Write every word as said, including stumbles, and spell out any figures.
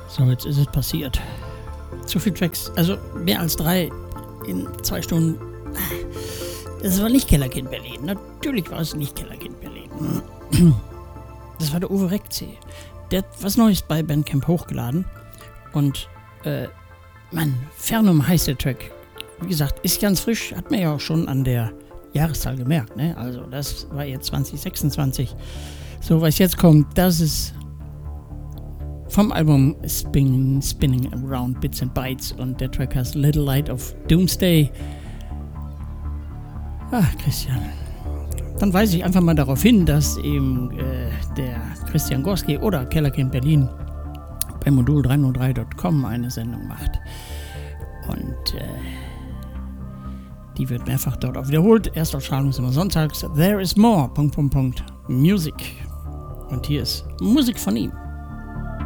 So, jetzt ist es passiert. Zu viele Tracks, also mehr als drei in zwei Stunden. Das war nicht Kellerkind Berlin. Natürlich war es nicht Kellerkind Berlin. Das war der Uwe Reckzee. Der hat was Neues bei Bandcamp hochgeladen. Und, äh, Mann, Fernum heißt der Track. Wie gesagt, ist ganz frisch. Hat man ja auch schon an der Jahreszahl gemerkt, ne? Also, das war jetzt zwanzig sechsundzwanzig. So, was jetzt kommt, das ist vom Album Spin, Spinning Around Bits and Bytes und der Track heißt Little Light of Doomsday. Ach, Christian. Dann weise ich einfach mal darauf hin, dass eben äh, der Christian Gorski oder Kellerkind Berlin bei modul drei null drei Punkt com eine Sendung macht. Und äh, die wird mehrfach dort auch wiederholt. Erstausstrahlung ist immer sonntags. There is more. Punkt, Punkt, Punkt. Music. Und hier ist Musik von ihm.